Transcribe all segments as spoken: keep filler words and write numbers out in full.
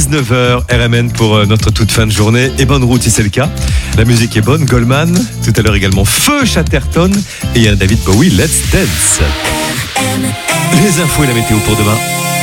dix-neuf heures, R M N pour notre toute fin de journée. Et bonne route si c'est le cas. La musique est bonne, Goldman. Tout à l'heure également Feu Chatterton. Et il y a David Bowie, Let's Dance. Les infos et la météo pour demain.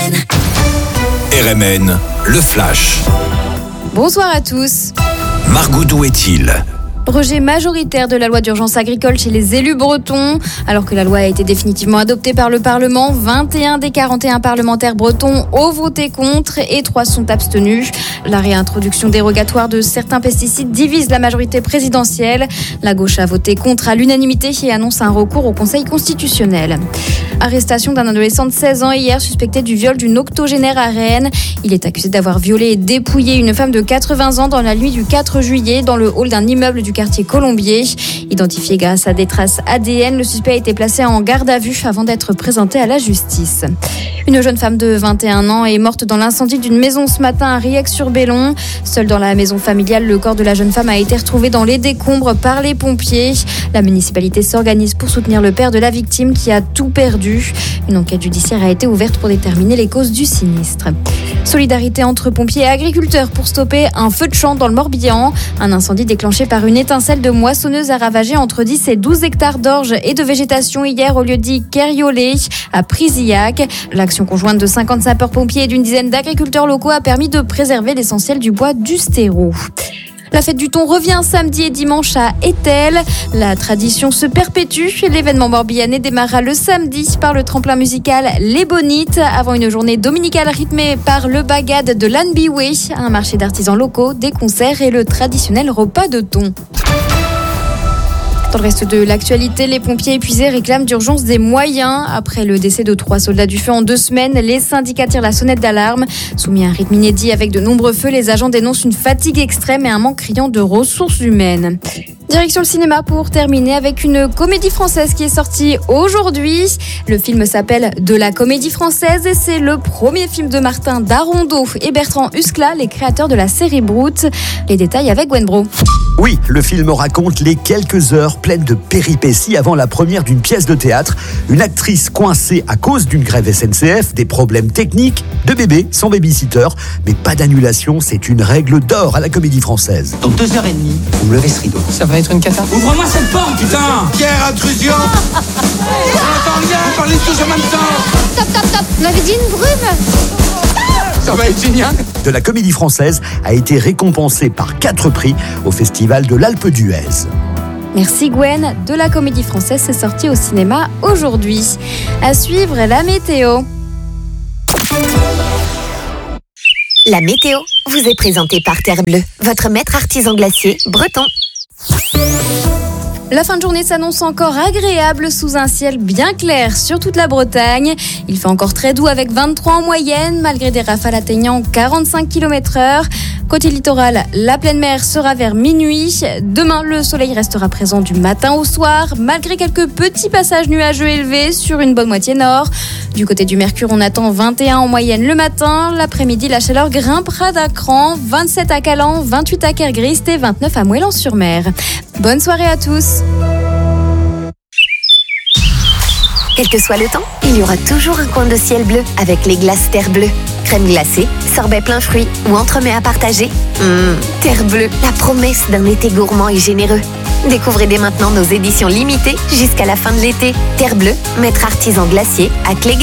R M N, le flash. Bonsoir à tous. Margot, d'où est-il ? Rejet majoritaire de la loi d'urgence agricole chez les élus bretons. Alors que la loi a été définitivement adoptée par le Parlement, vingt et un des quarante et un parlementaires bretons ont voté contre et trois sont abstenus. La réintroduction dérogatoire de certains pesticides divise la majorité présidentielle. La gauche a voté contre à l'unanimité et annonce un recours au Conseil constitutionnel. Arrestation d'un adolescent de seize ans hier suspecté du viol d'une octogénaire à Rennes. Il est accusé d'avoir violé et dépouillé une femme de quatre-vingts ans dans la nuit du quatre juillet dans le hall d'un immeuble du quartier Colombier. Identifié grâce à des traces A D N, le suspect a été placé en garde à vue avant d'être présenté à la justice. Une jeune femme de vingt et un ans est morte dans l'incendie d'une maison ce matin à Riec-sur-Bellon. Seule dans la maison familiale, le corps de la jeune femme a été retrouvé dans les décombres par les pompiers. La municipalité s'organise pour soutenir le père de la victime qui a tout perdu. Une enquête judiciaire a été ouverte pour déterminer les causes du sinistre. Solidarité entre pompiers et agriculteurs pour stopper un feu de champ dans le Morbihan. Un incendie déclenché par une étincelle de moissonneuse a ravagé entre dix et douze hectares d'orge et de végétation hier au lieu-dit Kerriolé à Prizillac. L'action conjointe de cinquante sapeurs-pompiers et d'une dizaine d'agriculteurs locaux a permis de préserver l'essentiel du bois du Stéro. La fête du thon revient samedi et dimanche à Etel. La tradition se perpétue. L'événement morbihanais démarrera le samedi par le tremplin musical Les Bonites, avant une journée dominicale rythmée par le bagad de l'Anbiway, un marché d'artisans locaux, des concerts et le traditionnel repas de thon. Dans le reste de l'actualité, les pompiers épuisés réclament d'urgence des moyens. Après le décès de trois soldats du feu en deux semaines, les syndicats tirent la sonnette d'alarme. Soumis à un rythme inédit avec de nombreux feux, les agents dénoncent une fatigue extrême et un manque criant de ressources humaines. Direction le cinéma pour terminer avec une comédie française qui est sortie aujourd'hui. Le film s'appelle De la comédie française et c'est le premier film de Martin Darondeau et Bertrand Huskla, les créateurs de la série Brut. Les détails avec Gwen Bro. Oui, le film raconte les quelques heures pleines de péripéties avant la première d'une pièce de théâtre. Une actrice coincée à cause d'une grève S N C F, des problèmes techniques, de bébé sans babysitter. Mais pas d'annulation, c'est une règle d'or à la comédie française. Dans deux heures et demie, vous me levez ce rideau. Ça va être une cata. Ouvre-moi cette porte, putain! Pierre, intrusion! On entend rien, vous parlez tous en même temps! Stop, stop, stop! On avait dit une brume! Ça va être génial! De la comédie française a été récompensée par quatre prix au festival de l'Alpe d'Huez. Merci Gwen. De la comédie française, c'est sorti au cinéma aujourd'hui. À suivre la météo. La météo vous est présentée par Terre Bleue, votre maître artisan glacier breton. La fin de journée s'annonce encore agréable sous un ciel bien clair sur toute la Bretagne. Il fait encore très doux avec vingt-trois en moyenne, malgré des rafales atteignant quarante-cinq kilomètres heure. Côté littoral, la pleine mer sera vers minuit. Demain, le soleil restera présent du matin au soir, malgré quelques petits passages nuageux élevés sur une bonne moitié nord. Du côté du Mercure, on attend vingt et un en moyenne le matin. L'après-midi, la chaleur grimpera d'un cran. vingt-sept à Calan, vingt-huit à Kergrist et vingt-neuf à Moëlan-sur-Mer. Bonne soirée à tous. Quel que soit le temps, il y aura toujours un coin de ciel bleu avec les glaces Terre Bleue. Crème glacée, sorbet plein fruits ou entremets à partager. Mmh, Terre Bleue, la promesse d'un été gourmand et généreux. Découvrez dès maintenant nos éditions limitées jusqu'à la fin de l'été. Terre Bleue, maître artisan glacier à Cléguer.